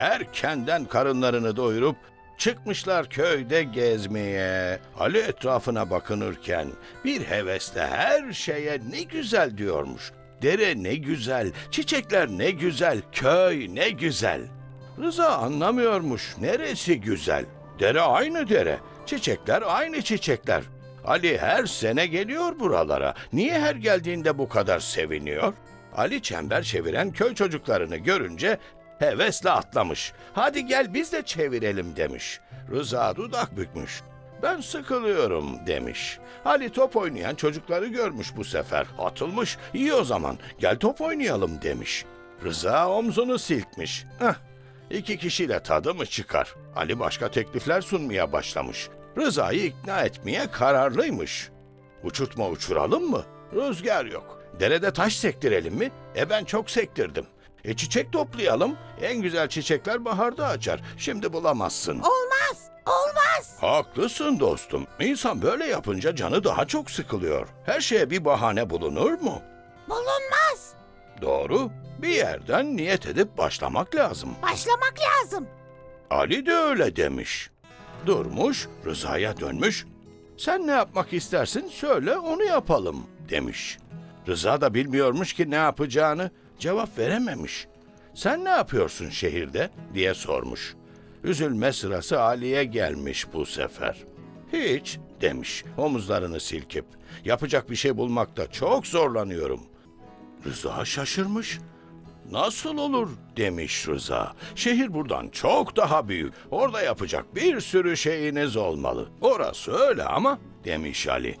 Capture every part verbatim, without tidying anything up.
Erkenden karınlarını doyurup çıkmışlar köyde gezmeye. Ali etrafına bakınırken bir hevesle her şeye ne güzel diyormuş. Dere ne güzel, çiçekler ne güzel, köy ne güzel. Rıza anlamıyormuş neresi güzel. Dere aynı dere, çiçekler aynı çiçekler. Ali her sene geliyor buralara. Niye her geldiğinde bu kadar seviniyor? Ali çember çeviren köy çocuklarını görünce hevesle atlamış. Hadi gel biz de çevirelim demiş. Rıza dudak bükmüş. Ben sıkılıyorum demiş. Ali top oynayan çocukları görmüş bu sefer. Atılmış. İyi o zaman gel top oynayalım demiş. Rıza omzunu silkmiş. Heh, iki kişiyle tadı mı çıkar? Ali başka teklifler sunmaya başlamış. Rıza'yı ikna etmeye kararlıymış. Uçurtma uçuralım mı? Rüzgar yok. Derede taş sektirelim mi? E ben çok sektirdim. E çiçek toplayalım. En güzel çiçekler baharda açar. Şimdi bulamazsın. Olmaz, olmaz. Haklısın dostum. İnsan böyle yapınca canı daha çok sıkılıyor. Her şeye bir bahane bulunur mu? Bulunmaz. Doğru. Bir yerden niyet edip başlamak lazım. Başlamak lazım. Ali de öyle demiş. Durmuş, Rıza'ya dönmüş. Sen ne yapmak istersin söyle onu yapalım demiş. Rıza da bilmiyormuş ki ne yapacağını. Cevap verememiş. Sen ne yapıyorsun şehirde diye sormuş. Üzülme sırası Ali'ye gelmiş bu sefer. Hiç demiş omuzlarını silkip. Yapacak bir şey bulmakta çok zorlanıyorum. Rıza şaşırmış. Nasıl olur demiş Rıza. Şehir buradan çok daha büyük. Orada yapacak bir sürü şeyiniz olmalı. Orası öyle ama demiş Ali.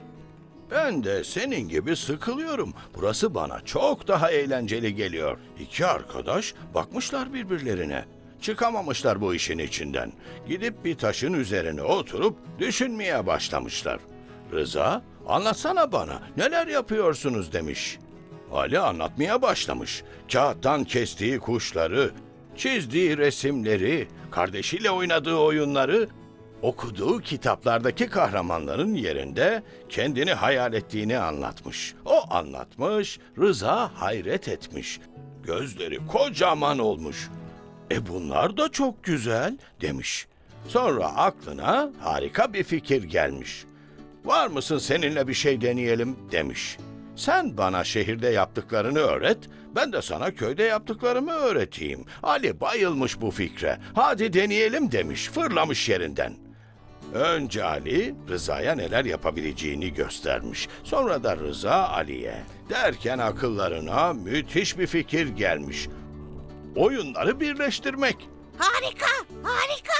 Ben de senin gibi sıkılıyorum. Burası bana çok daha eğlenceli geliyor. İki arkadaş bakmışlar birbirlerine. Çıkamamışlar bu işin içinden. Gidip bir taşın üzerine oturup düşünmeye başlamışlar. Rıza, anlatsana bana neler yapıyorsunuz demiş. Ali anlatmaya başlamış. Kağıttan kestiği kuşları, çizdiği resimleri, kardeşiyle oynadığı oyunları, okuduğu kitaplardaki kahramanların yerinde kendini hayal ettiğini anlatmış. O anlatmış, Rıza hayret etmiş. Gözleri kocaman olmuş. E bunlar da çok güzel demiş. Sonra aklına harika bir fikir gelmiş. Var mısın seninle bir şey deneyelim demiş. Sen bana şehirde yaptıklarını öğret, ben de sana köyde yaptıklarımı öğreteyim. Ali bayılmış bu fikre. Hadi deneyelim demiş, fırlamış yerinden. Önce Ali, Rıza'ya neler yapabileceğini göstermiş. Sonra da Rıza Ali'ye. Derken akıllarına müthiş bir fikir gelmiş. Oyunları birleştirmek. Harika, harika.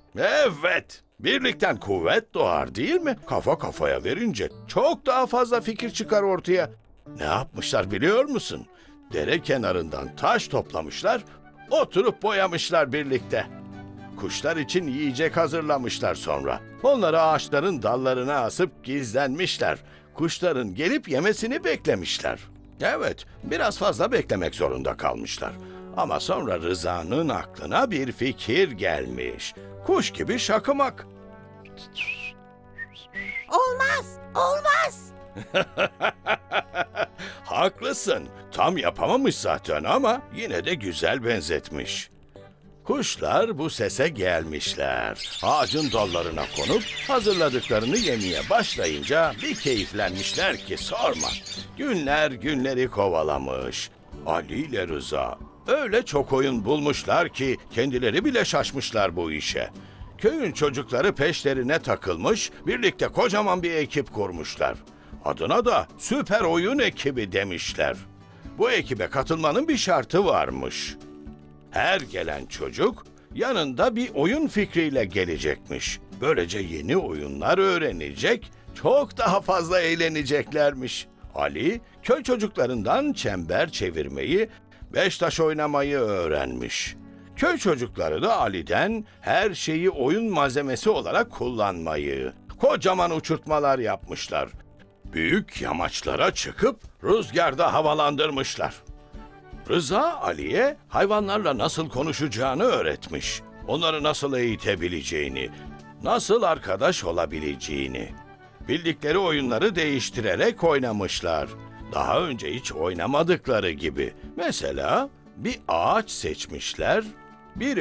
Evet, birlikten kuvvet doğar değil mi? Kafa kafaya verince çok daha fazla fikir çıkar ortaya. Ne yapmışlar biliyor musun? Dere kenarından taş toplamışlar, oturup boyamışlar birlikte. Kuşlar için yiyecek hazırlamışlar sonra. Onları ağaçların dallarına asıp gizlenmişler. Kuşların gelip yemesini beklemişler. Evet, biraz fazla beklemek zorunda kalmışlar. Ama sonra Rıza'nın aklına bir fikir gelmiş. Kuş gibi şakımak. Olmaz, olmaz. Haklısın. Tam yapamamış zaten ama yine de güzel benzetmiş. Kuşlar bu sese gelmişler. Ağacın dallarına konup hazırladıklarını yemeye başlayınca bir keyiflenmişler ki sorma. Günler günleri kovalamış. Ali ile Rıza öyle çok oyun bulmuşlar ki kendileri bile şaşmışlar bu işe. Köyün çocukları peşlerine takılmış, birlikte kocaman bir ekip kurmuşlar. Adına da Süper Oyun Ekibi demişler. Bu ekibe katılmanın bir şartı varmış. Her gelen çocuk yanında bir oyun fikriyle gelecekmiş. Böylece yeni oyunlar öğrenecek, çok daha fazla eğleneceklermiş. Ali, köy çocuklarından çember çevirmeyi, beş taş oynamayı öğrenmiş. Köy çocukları da Ali'den her şeyi oyun malzemesi olarak kullanmayı, kocaman uçurtmalar yapmışlar. Büyük yamaçlara çıkıp rüzgarda havalandırmışlar. Rıza Ali'ye hayvanlarla nasıl konuşacağını öğretmiş. Onları nasıl eğitebileceğini, nasıl arkadaş olabileceğini. Bildikleri oyunları değiştirerek oynamışlar. Daha önce hiç oynamadıkları gibi. Mesela bir ağaç seçmişler, Bir